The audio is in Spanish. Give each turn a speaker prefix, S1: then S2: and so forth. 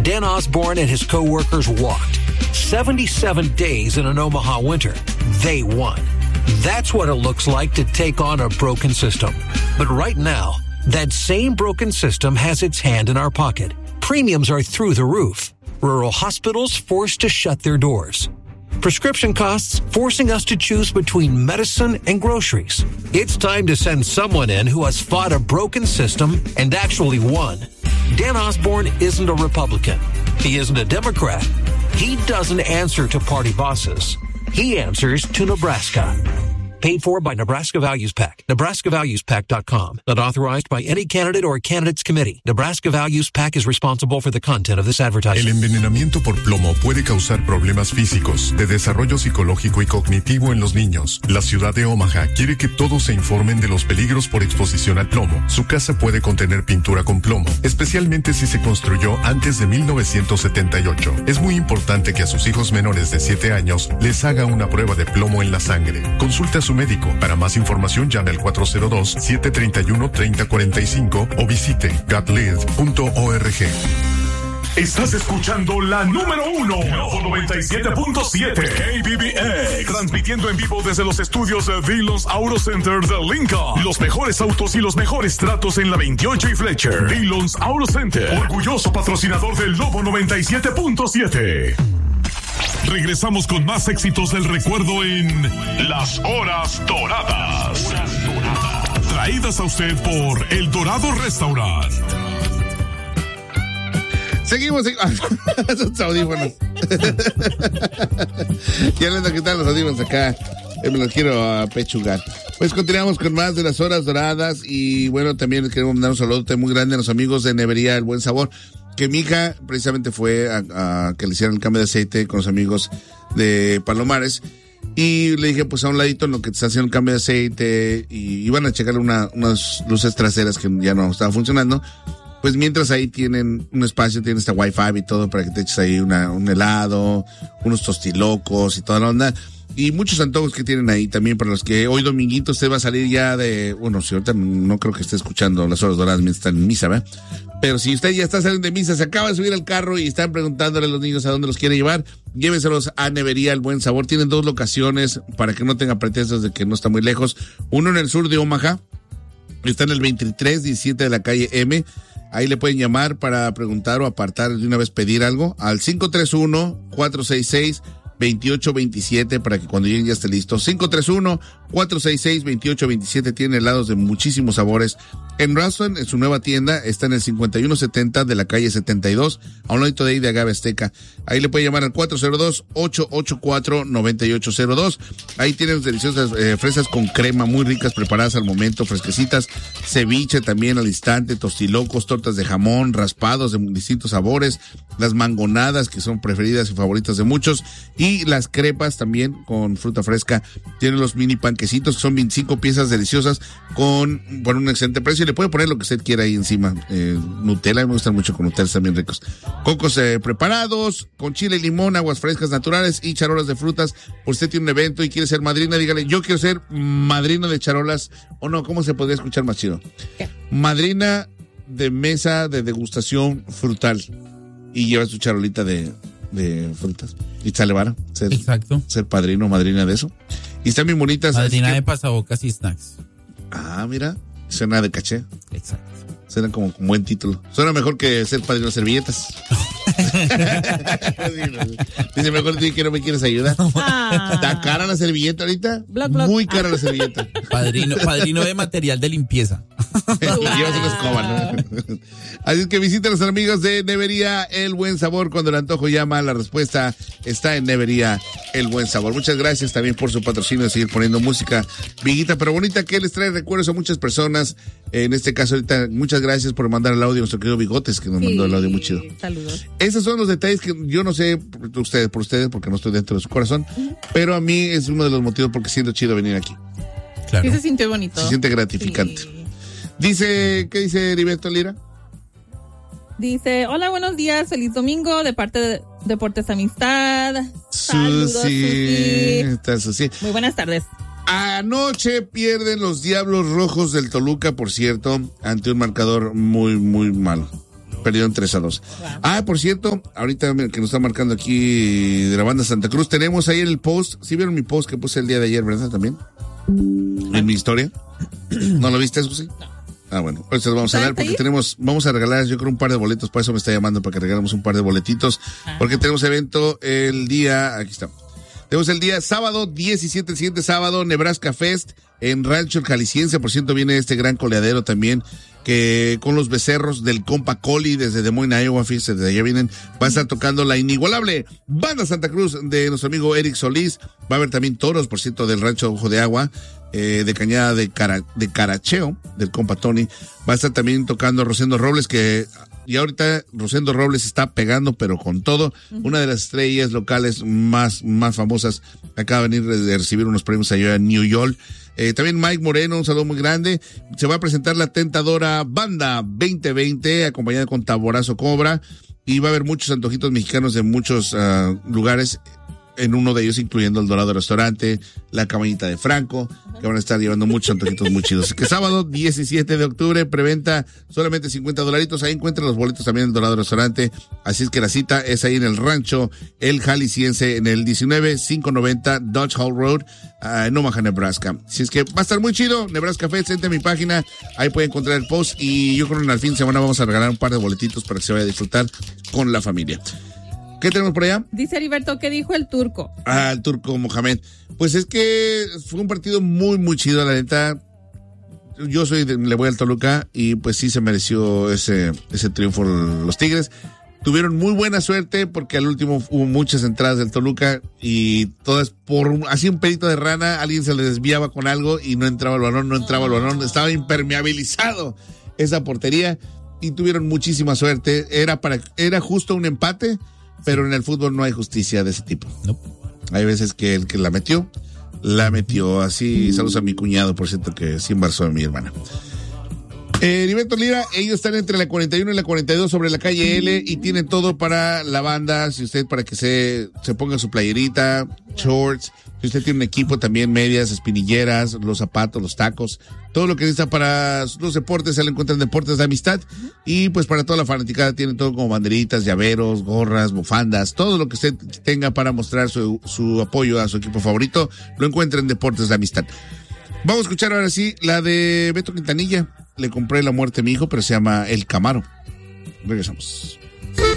S1: Dan Osborne and his co-workers walked 77 days in an Omaha winter. They won. That's what it looks like to take on a broken system. But right now, that same broken system has its hand in our pocket. Premiums are through the roof. Rural hospitals forced to shut their doors. Prescription costs forcing us to choose between medicine and groceries. It's time to send someone in who has fought a broken system and actually won. Dan Osborne isn't a Republican. He isn't a Democrat. He doesn't answer to party bosses. He answers to Nebraska. Paid for by Nebraska Values PAC. NebraskaValuesPAC.com. Not authorized by any candidate or candidates committee. Nebraska Values PAC is responsible for the content of this advertising.
S2: El envenenamiento por plomo puede causar problemas físicos, de desarrollo psicológico y cognitivo en los niños. La ciudad de Omaha quiere que todos se informen de los peligros por exposición al plomo. Su casa puede contener pintura con plomo, especialmente si se construyó antes de 1978. Es muy importante que a sus hijos menores de 7 años les haga una prueba de plomo en la sangre. Consulte a su médico. Para más información, llame al 402-731-3045 o visite godlead.org.
S3: Estás escuchando la número 1, Globo 97.7, KBBX, transmitiendo en vivo desde los estudios de Dillon's Auto Center de Lincoln. Los mejores autos y los mejores tratos en la 28 y Fletcher. Dillon's Auto Center, orgulloso patrocinador del Globo 97.7. Regresamos con más éxitos del recuerdo en Las Horas Doradas. Traídas a usted por El Dorado Restaurant.
S4: Seguimos. Esos audífonos. Ya les voy a quitar los audífonos acá. Me los quiero apechugar. Pues continuamos con más de Las Horas Doradas. Y bueno, también les queremos mandar un saludo muy grande a los amigos de Nevería El Buen Sabor. Que mi hija precisamente fue a que le hicieran el cambio de aceite con los amigos de Palomares. Y le dije, pues a un ladito en lo que te está haciendo el cambio de aceite. Y iban a checarle unas luces traseras que ya no estaban funcionando. Pues mientras ahí tienen un espacio, tienen esta Wi-Fi y todo para que te eches ahí un helado, unos tostilocos y toda la onda. Y muchos antojos que tienen ahí también para los que hoy dominguito usted va a salir ya de... Bueno, si ahorita no creo que esté escuchando Las Horas Doradas mientras están en misa, ¿verdad? Pero si usted ya está saliendo de misa, se acaba de subir al carro y están preguntándole a los niños a dónde los quiere llevar, lléveselos a Nevería El Buen Sabor. Tienen 2 locaciones para que no tenga pretextos de que no está muy lejos. Uno en el sur de Omaha, está en el 2317 de la calle M. Ahí le pueden llamar para preguntar o apartar de una vez pedir algo al 531-466-2827 para que cuando lleguen ya esté listo. 531-466-2827 tiene helados de muchísimos sabores. En Ralston, en su nueva tienda, está en el 5170 de la calle 72, a un ladito de ahí de Agave Azteca. Ahí le puede llamar al 402-884-9802. Ahí tienen deliciosas fresas con crema, muy ricas, preparadas al momento, fresquecitas, ceviche también al instante, tostilocos, tortas de jamón, raspados de distintos sabores, las mangonadas que son preferidas y favoritas de muchos, y las crepas también con fruta fresca. Tienen los mini panquecitos que son 25 piezas deliciosas por un excelente precio. Y le puede poner lo que usted quiera ahí encima. Nutella, me gustan mucho con Nutella, están bien ricos. Cocos preparados, con chile y limón, aguas frescas naturales y charolas de frutas. Por usted tiene un evento y quiere ser madrina, dígale, yo quiero ser madrina de charolas. O no, ¿cómo se podría escuchar más chido? ¿Qué? Madrina de mesa de degustación frutal. Y lleva su charolita de frutas. Y sale vara.
S5: Exacto.
S4: Ser padrino o madrina de eso. Y están bien bonitas.
S5: Madrina de pasabocas y snacks.
S4: Ah, mira. Suena de caché.
S5: Exacto.
S4: Suena como un buen título. Suena mejor que ser padrino de servilletas. Dice, mejor di que no me quieres ayudar. ¿Está cara la servilleta ahorita? Muy cara la servilleta.
S5: Padrino de material de limpieza.
S4: Llevas una escoba, ¿no? Así es que visita a los amigos de Nevería El Buen Sabor. Cuando el antojo llama, la respuesta está en Nevería El Buen Sabor. Muchas gracias también por su patrocinio de seguir poniendo música vieguita pero bonita que les trae recuerdos a muchas personas. En este caso ahorita, muchas gracias por mandar el audio a nuestro querido Bigotes, que nos mandó el audio muy chido.
S6: Saludos.
S4: Esos son los detalles que yo no sé por ustedes, porque no estoy dentro de su corazón, pero a mí es uno de los motivos porque siento chido venir aquí.
S6: Claro. Sí, se siente bonito.
S4: Se siente gratificante. Sí. ¿Qué dice Heriberto Lira?
S6: Dice, hola, buenos días, feliz domingo, de parte de Deportes Amistad. Saludos,
S4: Susi.
S6: Muy buenas tardes.
S4: Anoche pierden los Diablos Rojos del Toluca, por cierto, ante un marcador muy, muy malo. Perdieron 3-2. Por cierto, ahorita que nos está marcando aquí de la banda Santa Cruz, tenemos ahí en el post, ¿sí vieron mi post que puse el día de ayer, verdad, también? En mi historia. ¿No lo viste, Susi? Bueno, pues vamos a dar porque vamos a regalar, yo creo, un par de boletos, por eso me está llamando, para que regalemos un par de boletitos, porque tenemos evento el día, aquí está. Tenemos el día sábado 17, el siguiente sábado, Nebraska Fest en Rancho El Jalisciense. Por cierto, viene este gran coleadero también, que con los becerros del compa Coli desde Des Moines, Iowa, fíjense, desde allá vienen. Va a estar tocando la inigualable banda Santa Cruz de nuestro amigo Eric Solís. Va a haber también toros, por cierto, del Rancho Ojo de Agua, de Cañada de Caracheo, del compa Tony. Va a estar también tocando Rosendo Robles, y ahorita Rosendo Robles está pegando, pero con todo. Una de las estrellas locales más famosas. Acaba de venir de recibir unos premios allá en New York. También Mike Moreno, un saludo muy grande. Se va a presentar la Tentadora Banda 2020, acompañada con Taborazo Cobra. Y va a haber muchos antojitos mexicanos de muchos lugares. En uno de ellos incluyendo el Dorado Restaurante, la Cabañita de Franco, que van a estar llevando muchos antojitos muy chidos. Así que sábado 17 de octubre, preventa solamente $50. Ahí encuentran los boletos también en el Dorado Restaurante. Así es que la cita es ahí en el Rancho El Jalisciense, en el 19590 Dodge Hall Road, en Omaha, Nebraska. Así es que va a estar muy chido. Nebraska Fest, entre mi página, ahí pueden encontrar el post, y yo creo que al fin de semana vamos a regalar un par de boletitos para que se vaya a disfrutar con la familia. ¿Qué tenemos por allá?
S6: Dice Heriberto, ¿qué dijo el turco?
S4: El turco Mohamed. Pues es que fue un partido muy chido, la neta. Yo le voy al Toluca, y pues sí se mereció ese triunfo los Tigres. Tuvieron muy buena suerte porque al último hubo muchas entradas del Toluca, y todas así un pedito de rana, alguien se le desviaba con algo y no entraba el balón, estaba impermeabilizado esa portería, y tuvieron muchísima suerte. Era justo un empate, pero en el fútbol no hay justicia de ese tipo. No. Hay veces que el que la metió. Así, saludos a mi cuñado, por cierto, que sí embarazó a mi hermana. Heriberto Lira, ellos están entre la 41 y la 42 sobre la calle L, y tienen todo para la banda. Si usted, para que se ponga su playerita, shorts, si usted tiene un equipo también, medias, espinilleras, los zapatos, los tacos, todo lo que necesita para los deportes, se lo encuentran en Deportes de Amistad. Y pues para toda la fanaticada tienen todo como banderitas, llaveros, gorras, bufandas, todo lo que usted tenga para mostrar su apoyo a su equipo favorito, lo encuentra en Deportes de Amistad. Vamos a escuchar ahora sí la de Beto Quintanilla. Le compré la muerte a mi hijo, pero se llama El Camaro. Regresamos.